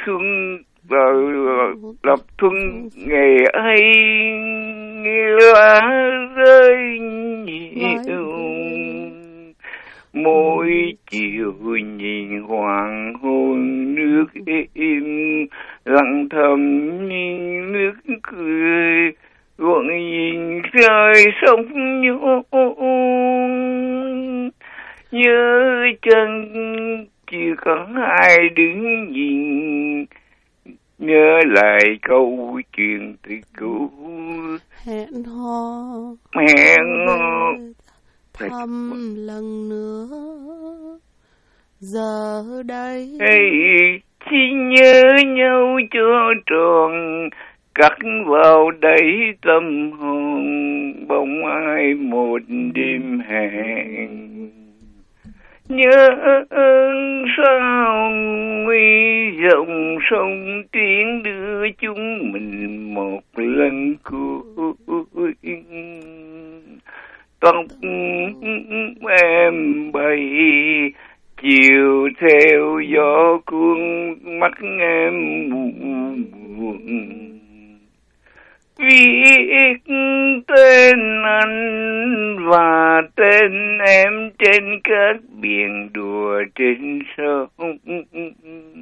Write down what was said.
xuân lập xuân ngày ấy lá rơi nhiều, mỗi chiều nhìn hoàng hôn nước êm lặng thầm nhìn nước cười ruộng nhìn rơi sông nhung, nhớ chân chỉ có ai đứng nhìn, nhớ lại câu chuyện từ cũ hẹn hò thăm lần nữa. Giờ đây chỉ nhớ nhau cho tròn, cắt vào đầy tâm hồn bóng ai một đêm hẹn. Nhớ sao nguy dòng sông tiếng đưa chúng mình một lần cuối. Tóc em bay chiều theo gió cuốn, mắt em buồn viết tên anh và tên em trên các biển đùa trên sông.